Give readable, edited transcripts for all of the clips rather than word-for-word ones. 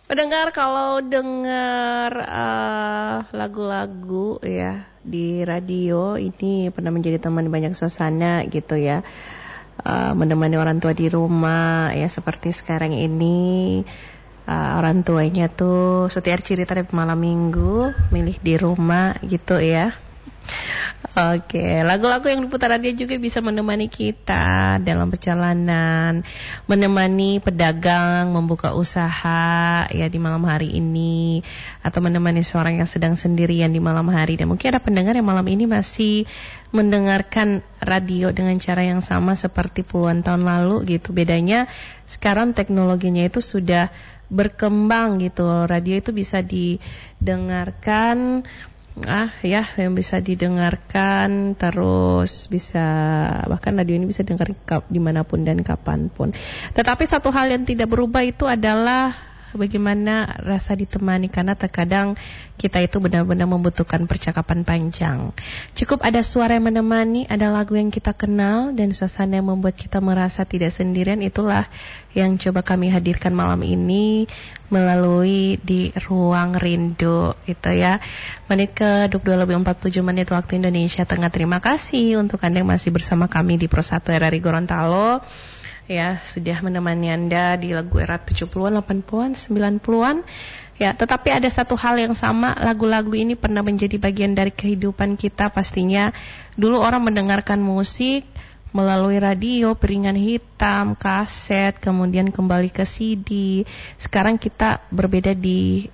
Pendengar, kalau dengar lagu-lagu ya di radio ini pernah menjadi teman banyak suasana gitu ya. Menemani orang tua di rumah ya, seperti sekarang ini orang tuanya tuh setiap cerita di malam minggu milih di rumah gitu ya. Oke, lagu-lagu yang diputar radio juga bisa menemani kita dalam perjalanan, menemani pedagang membuka usaha ya di malam hari ini, atau menemani seorang yang sedang sendirian di malam hari. Dan mungkin ada pendengar yang malam ini masih mendengarkan radio dengan cara yang sama seperti puluhan tahun lalu gitu. Bedanya sekarang teknologinya itu sudah berkembang gitu. Radio itu bisa didengarkan yang bisa didengarkan, terus bisa, bahkan radio ini bisa dengar dimanapun dan kapanpun. Tetapi satu hal yang tidak berubah itu adalah bagaimana rasa ditemani, karena terkadang kita itu benar-benar membutuhkan percakapan panjang. Cukup ada suara yang menemani, ada lagu yang kita kenal, dan suasana yang membuat kita merasa tidak sendirian. Itulah yang coba kami hadirkan malam ini melalui di Ruang Rindu itu ya. Menit ke 22:47 waktu Indonesia Tengah. Terima kasih untuk Anda yang masih bersama kami di Pro 1 RRI Gorontalo. Ya, sudah menemani Anda di lagu era 70-an, 80-an, 90-an. Ya, tetapi ada satu hal yang sama, lagu-lagu ini pernah menjadi bagian dari kehidupan kita pastinya. Dulu orang mendengarkan musik melalui radio, piringan hitam, kaset, kemudian kembali ke CD. Sekarang kita berbeda di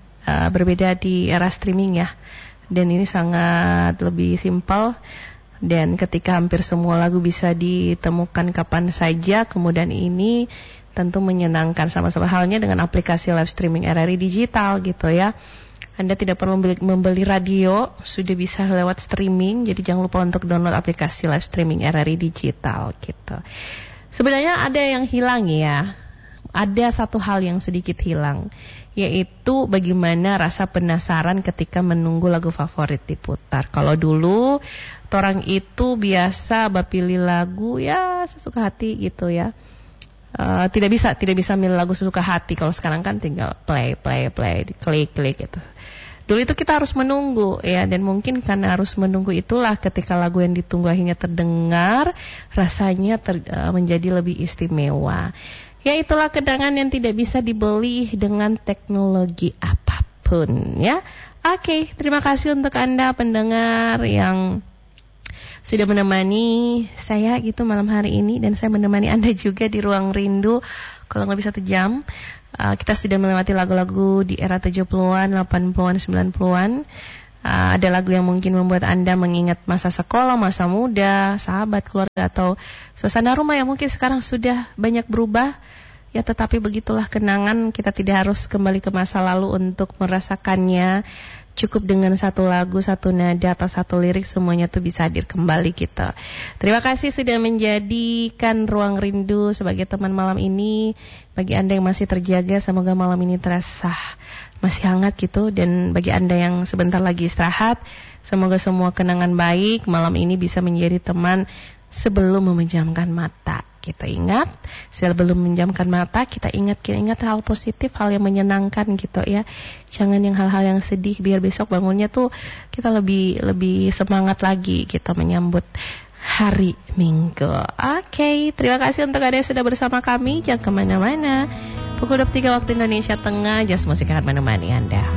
era streaming ya. Dan ini sangat lebih simpel. Dan ketika hampir semua lagu bisa ditemukan kapan saja, kemudian ini tentu menyenangkan, sama-sama halnya dengan aplikasi live streaming RRI Digital gitu ya. Anda tidak perlu membeli radio, sudah bisa lewat streaming, jadi jangan lupa untuk download aplikasi live streaming RRI Digital gitu. Sebenarnya ada yang hilang ya, ada satu hal yang sedikit hilang, yaitu bagaimana rasa penasaran ketika menunggu lagu favorit diputar. Kalau dulu orang itu biasa pilih lagu ya sesuka hati gitu ya. Tidak bisa milih lagu sesuka hati. Kalau sekarang kan tinggal play, klik gitu. Dulu itu kita harus menunggu ya, dan mungkin karena harus menunggu itulah ketika lagu yang ditunggu akhirnya terdengar, rasanya menjadi lebih istimewa. Ya, itulah kenangan yang tidak bisa dibeli dengan teknologi apapun ya. Oke, terima kasih untuk Anda pendengar yang sudah menemani saya gitu malam hari ini, dan saya menemani Anda juga di Ruang Rindu kurang lebih 1 jam. Kita sudah melewati lagu-lagu di era 70-an, 80-an, 90-an. Ada lagu yang mungkin membuat Anda mengingat masa sekolah, masa muda, sahabat, keluarga, atau suasana rumah yang mungkin sekarang sudah banyak berubah. Ya, tetapi begitulah kenangan, kita tidak harus kembali ke masa lalu untuk merasakannya. Cukup dengan satu lagu, satu nada, atau satu lirik, semuanya tuh bisa hadir kembali kita. Terima kasih sudah menjadikan Ruang Rindu sebagai teman malam ini. Bagi Anda yang masih terjaga, semoga malam ini terasa masih hangat gitu. Dan bagi Anda yang sebentar lagi istirahat, semoga semua kenangan baik malam ini bisa menjadi teman sebelum memejamkan mata. Kita ingat, sebelum menjamkan mata, kita ingat hal positif, hal yang menyenangkan gitu ya. Jangan yang hal-hal yang sedih, biar besok bangunnya tuh kita lebih semangat lagi kita menyambut hari Minggu. Oke, terima kasih untuk Anda yang sudah bersama kami. Jangan kemana-mana. Pukul 23 waktu Indonesia Tengah, Jazz Musik akan menemani Anda.